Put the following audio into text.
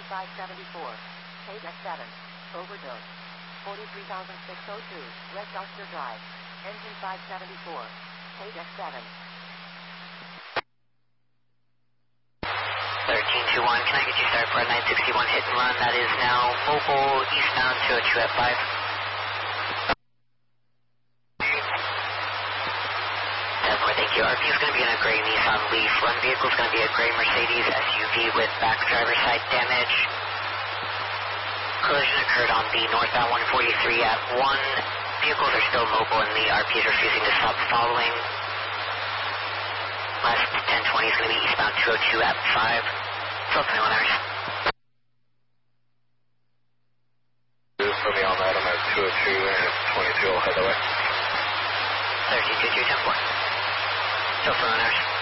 574. Take X7. Overdose. 43,602. West Oscar Drive. Engine 574. Take X7. 1321, can I get you started for a 961 hit and run? That is now mobile eastbound 202 at 5. Thank you. RP is going to be in a gray Nissan Leaf. Run vehicle is going to be a gray Mercedes SUV with back driver's side damage. Collision occurred on the northbound 143 at 1. Vehicles are still mobile and the RP is refusing to stop following. Last 1020 is going to be eastbound 202 at 5. 1221 hours. Put me on that. I'm at 202 and 22. I'll head away. 1322, 10-4. 1221 hours.